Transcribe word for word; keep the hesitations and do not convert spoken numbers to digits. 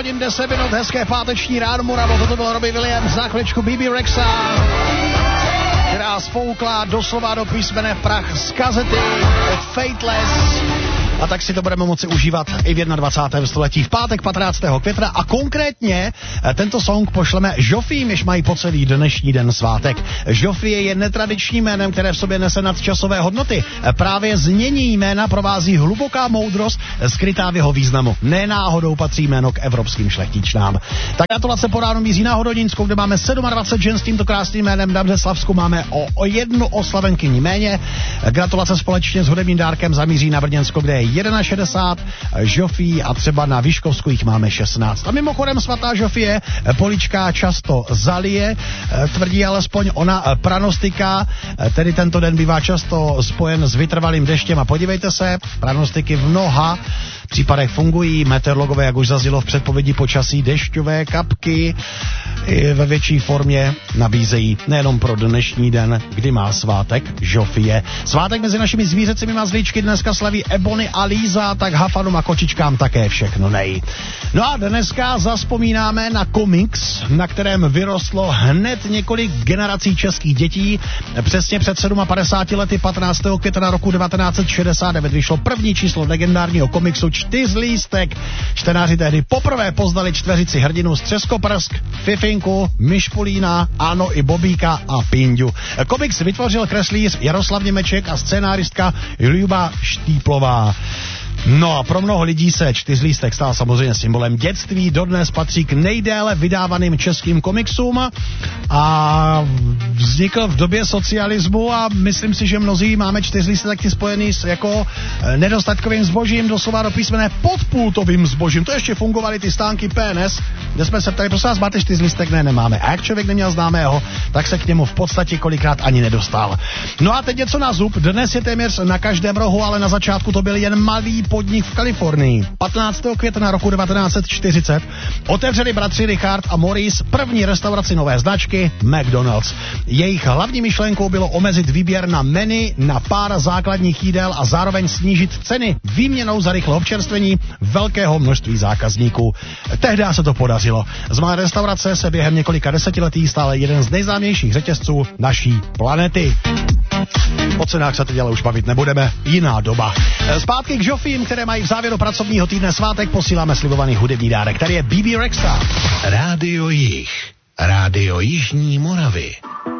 hodin deset minut, hezké páteční ráno, Moravo, toto byl Robbie Williams, za chviličku Bebe Rexha, která sfoukla doslova do písmene prach z kazety Fateless. A tak si to budeme moci užívat i v dvacátém prvním století v pátek patnáctého května a konkrétně tento song pošleme Žofím, jež mají po celý dnešní den svátek. Žofie je netradičním jménem, které v sobě nese nadčasové hodnoty. Právě znění jména provází hluboká moudrost skrytá v jeho významu. Nenáhodou patří jméno k evropským šlechtičnám. Tak gratulace po ránu míří na Hodoninskou, kde máme dvacet sedm žen s tímto krásným jménem. Na Břeslavsku máme o, o jednu oslavenkyni méně. Gratulace společně s hudebním dárkem zamíří na Brněnsko, kde je šedesát jedna Žofí a třeba na Vyškovsku jich máme šestnáct. A mimochodem svatá Žofie polička často zalije, tvrdí alespoň ona pranostika, tedy tento den bývá často spojen s vytrvalým deštěm a podívejte se, pranostiky v mnoha případech fungují, meteorologové, jak už zaznělo v předpovědi počasí, dešťové kapky ve větší formě nabízejí nejenom pro dnešní den, kdy má svátek Žofie. Svátek mezi našimi zvířecími mazlíčky dneska slaví Ebony a Líza, tak hafanům a kočičkám také všechno nej. No a dneska zazpomínáme na komiks, na kterém vyrostlo hned několik generací českých dětí. Přesně před padesát sedmi lety patnáctého května roku devatenáct set šedesát devět vyšlo první číslo legendárního komiksu Čtyřlístek. Čtenáři tehdy poprvé poznali čtveřici hrdinů z Třeskoprsk, Fifinku, Myšpulína, Ano i Bobíka a Pindu. Komiks vytvořil kreslíř Jaroslav Němeček a scénáristka Ljuba Štíplová. No a pro mnoho lidí se Čtyřlístek stal samozřejmě symbolem dětství, dodnes patří k nejdéle vydávaným českým komiksům a vznikl v době socialismu a myslím si, že mnozí máme Čtyřlístek taky spojený s jako nedostatkovým zbožím, doslova do písmene podpultovým zbožím. To ještě fungovaly ty stánky P N S, kde jsme se ptali, prosím vás, máte Čtyřlístek? Ne, nemáme. A jak člověk neměl známého, tak se k němu v podstatě kolikrát ani nedostal. No a teď něco na zub, dnes je téměř na každém rohu, ale na začátku to byl jen malý podnik v Kalifornii. patnáctého května roku devatenáct set čtyřicet otevřeli bratři Richard a Maurice první restauraci nové značky McDonald's. Jejich hlavní myšlenkou bylo omezit výběr na menu na pár základních jídel a zároveň snížit ceny výměnou za rychlé občerstvení velkého množství zákazníků. Tehdy se to podařilo. Z malé restaurace se během několika desetiletí stal jeden z nejznámějších řetězců naší planety. O cenách se teď ale už bavit nebudeme, jiná doba. Zpátky k Žofím, které mají v závěru pracovního týdne svátek, posíláme slibovaný hudební dárek. Tady je Bebe Rexha. Rádio Jih, Rádio Jižní Moravy.